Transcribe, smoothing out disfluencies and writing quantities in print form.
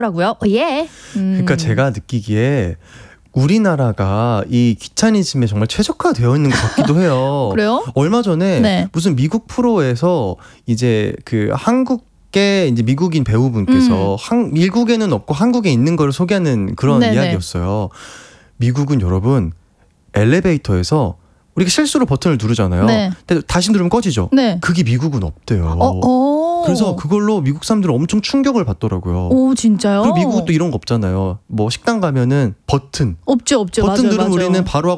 라고요? 예. 그러니까 제가 느끼기에 우리나라가 이 귀차니즘에 정말 최적화되어 있는 것 같기도 해요. 그래요? 얼마 전에 네. 무슨 미국 프로에서 이제 그 한국계 이제 미국인 배우분께서 미국에는 없고 한국에 있는 걸 소개하는 그런 네네. 이야기였어요. 미국은 여러분 엘리베이터에서 우리가 실수로 버튼을 누르잖아요. 네. 근데 다시 누르면 꺼지죠. 네. 그게 미국은 없대요. 그래서 그걸로 미국 사람들은 엄청 충격을 받더라고요. 오, 진짜요? 그리고 미국은 또 이런 거 없잖아요. 뭐 식당 가면은 버튼 없죠. 버튼 맞아요, 누르면 맞아요. 우리는 바로 하고